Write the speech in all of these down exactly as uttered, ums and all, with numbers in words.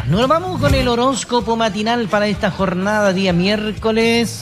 Nos vamos con el horóscopo matinal para esta jornada, día miércoles.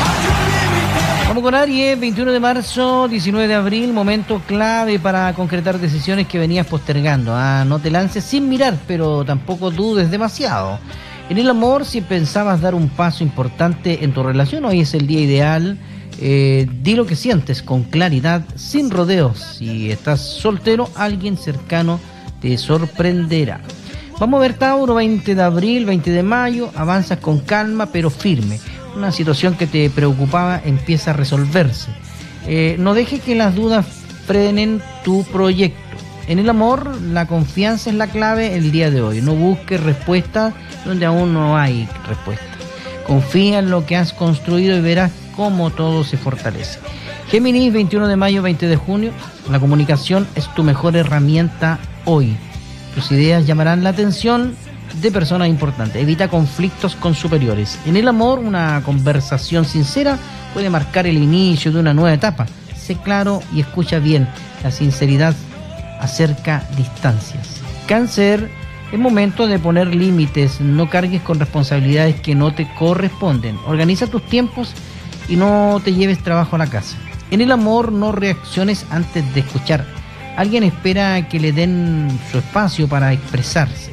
Vamos con Aries, veintiuno de marzo, diecinueve de abril, momento clave para concretar decisiones que venías postergando. Ah, no te lances sin mirar, pero tampoco dudes demasiado. En el amor, si pensabas dar un paso importante en tu relación, hoy es el día ideal. Eh, di lo que sientes con claridad, sin rodeos. Si estás soltero, alguien cercano te sorprenderá. Vamos a ver Tauro, veinte de abril, veinte de mayo, avanzas con calma pero firme. Una situación que te preocupaba empieza a resolverse. Eh, no dejes que las dudas frenen tu proyecto. En el amor, la confianza es la clave el día de hoy. No busques respuestas donde aún no hay respuesta. Confía en lo que has construido y verás cómo todo se fortalece. Géminis, veintiuno de mayo, veinte de junio, la comunicación es tu mejor herramienta hoy. Tus ideas llamarán la atención de personas importantes. Evita conflictos con superiores. En el amor, una conversación sincera puede marcar el inicio de una nueva etapa. Sé claro y escucha bien. La sinceridad acerca distancias. Cáncer, es momento de poner límites. No cargues con responsabilidades que no te corresponden. Organiza tus tiempos y no te lleves trabajo a la casa. En el amor, no reacciones antes de escuchar. Alguien espera que le den su espacio para expresarse.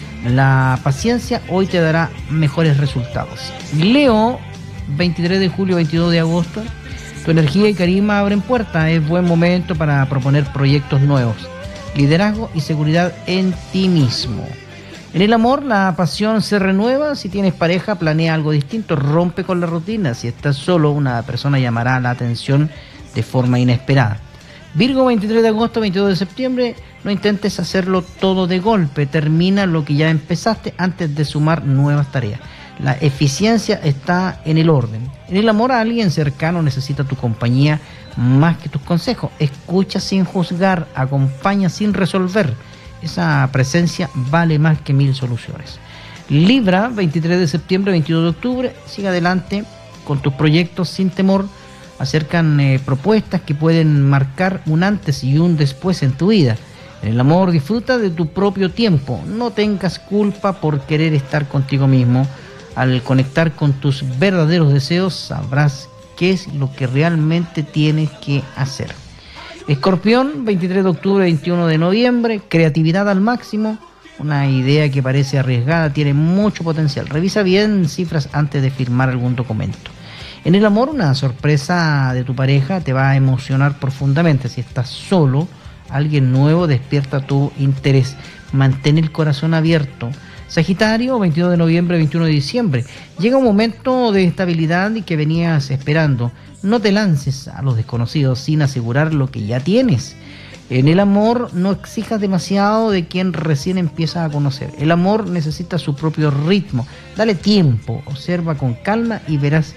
La paciencia hoy te dará mejores resultados. Leo, veintitrés de julio, veintidós de agosto. Tu energía y carisma abren puertas. Es buen momento para proponer proyectos nuevos. Liderazgo y seguridad en ti mismo. En el amor, la pasión se renueva. Si tienes pareja, planea algo distinto. Rompe con la rutina. Si estás solo, una persona llamará la atención de forma inesperada. Virgo, veintitrés de agosto, veintidós de septiembre. No intentes hacerlo todo de golpe. Termina lo que ya empezaste antes de sumar nuevas tareas. La eficiencia está en el orden. En el amor, a alguien cercano necesita tu compañía más que tus consejos. Escucha sin juzgar, acompaña sin resolver. Esa presencia vale más que mil soluciones. Libra, veintitrés de septiembre, veintidós de octubre. Sigue adelante con tus proyectos sin temor. Acercan eh, propuestas que pueden marcar un antes y un después en tu vida. En el amor, disfruta de tu propio tiempo. No tengas culpa por querer estar contigo mismo. Al conectar con tus verdaderos deseos, sabrás qué es lo que realmente tienes que hacer. Escorpión, veintitrés de octubre, veintiuno de noviembre. Creatividad al máximo. Una idea que parece arriesgada tiene mucho potencial. Revisa bien cifras antes de firmar algún documento. En el amor, una sorpresa de tu pareja te va a emocionar profundamente. Si estás solo, alguien nuevo despierta tu interés. Mantén el corazón abierto. Sagitario, veintidós de noviembre, veintiuno de diciembre. Llega un momento de estabilidad y que venías esperando. No te lances a los desconocidos sin asegurar lo que ya tienes. En el amor, no exijas demasiado de quien recién empieza a conocer. El amor necesita su propio ritmo. Dale tiempo, observa con calma y verás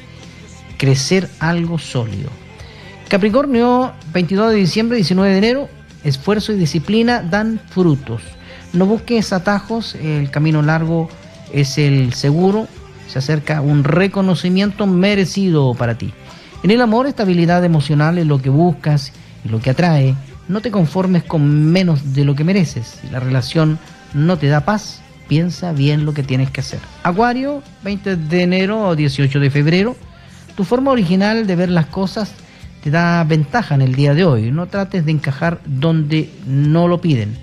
crecer algo sólido. Capricornio, veintidós de diciembre, diecinueve de enero. Esfuerzo y disciplina dan frutos. No busques atajos, el camino largo es el seguro. Se acerca un reconocimiento merecido para ti. En el amor, estabilidad emocional es lo que buscas y lo que atrae. No te conformes con menos de lo que mereces. Si la relación no te da paz, piensa bien lo que tienes que hacer. Acuario, veinte de enero o dieciocho de febrero. Tu forma original de ver las cosas te da ventaja en el día de hoy. No trates de encajar donde no lo piden.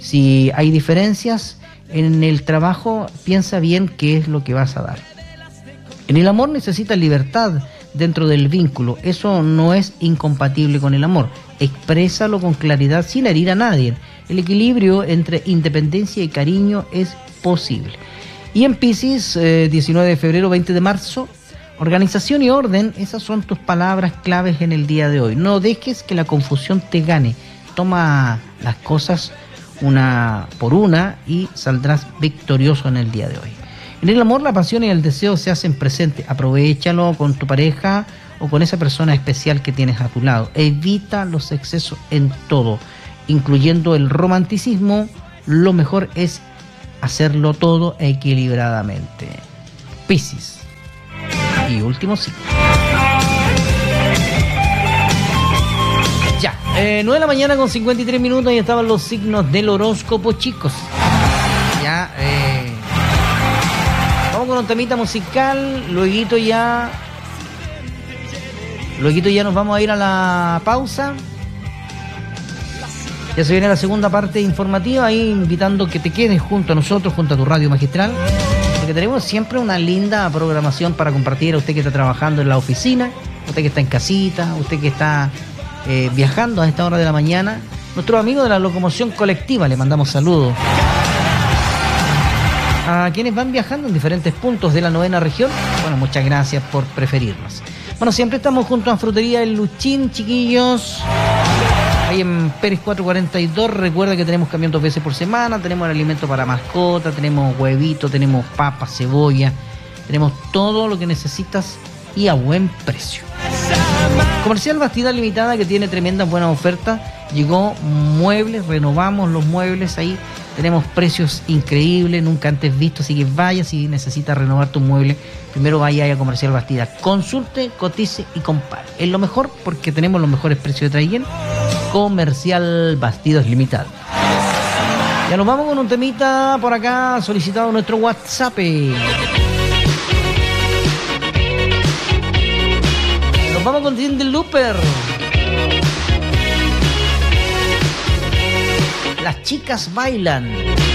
Si hay diferencias en el trabajo, piensa bien qué es lo que vas a dar. En el amor necesitas libertad dentro del vínculo. Eso no es incompatible con el amor. Exprésalo con claridad sin herir a nadie. El equilibrio entre independencia y cariño es posible. Y en Piscis, eh, diecinueve de febrero, veinte de marzo, organización y orden, esas son tus palabras claves en el día de hoy. No dejes que la confusión te gane. Toma las cosas una por una y saldrás victorioso en el día de hoy. En el amor, la pasión y el deseo se hacen presentes. Aprovéchalo con tu pareja o con esa persona especial que tienes a tu lado. Evita los excesos en todo, incluyendo el romanticismo. Lo mejor es hacerlo todo equilibradamente. Piscis. Y último ciclo. Ya, eh, nueve de la mañana con cincuenta y tres minutos y estaban los signos del horóscopo, chicos. Ya, eh, con un temita musical, luego ya... Luego ya nos vamos a ir a la pausa. Ya se viene la segunda parte informativa, ahí invitando que te quedes junto a nosotros, junto a tu radio magistral, porque tenemos siempre una linda programación para compartir a usted que está trabajando en la oficina, usted que está en casita, usted que está eh, viajando a esta hora de la mañana. Nuestros amigos de la locomoción colectiva, le mandamos saludos. A quienes van viajando en diferentes puntos de la novena región, bueno, muchas gracias por preferirnos. Bueno, siempre estamos junto a Frutería El Luchín, chiquillos. Ahí en Pérez cuatrocientos cuarenta y dos, recuerda que tenemos camión dos veces por semana, tenemos el alimento para mascota, tenemos huevito, tenemos papa, cebolla, tenemos todo lo que necesitas y a buen precio. Comercial Bastida Limitada, que tiene tremendas buenas ofertas, llegó muebles, renovamos los muebles ahí, tenemos precios increíbles, nunca antes vistos, así que vaya si necesitas renovar tu mueble, primero vaya a Comercial Bastida, consulte, cotice y compare. Es lo mejor porque tenemos los mejores precios de Traiguén. Comercial Bastidos Limitada. Ya nos vamos con un temita por acá solicitado en nuestro WhatsApp. Nos vamos con Cindy Looper. Las chicas bailan.